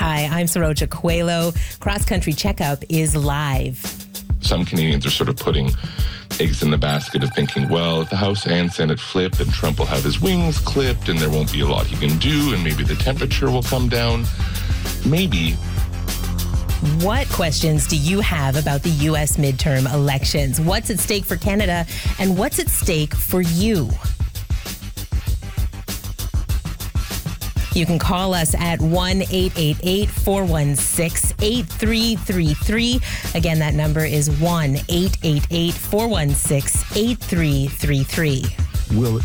Hi, I'm Saroja Coelho. Cross Country Checkup is live. Some Canadians are sort of putting eggs in the basket of thinking, well, if the House and Senate flip, then Trump will have his wings clipped and there won't be a lot he can do, and maybe the temperature will come down. Maybe. What questions do you have about the U.S. midterm elections? What's at stake for Canada and what's at stake for you? You can call us at 1-888-416-8333. Again, that number is 1-888-416-8333. Will